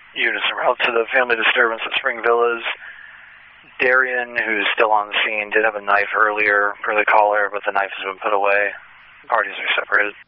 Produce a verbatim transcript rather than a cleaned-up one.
units en route to the family disturbance at Spring Villas. Darian, who's still on the scene, did have a knife earlier for the caller, but the knife has been put away. Parties are separated.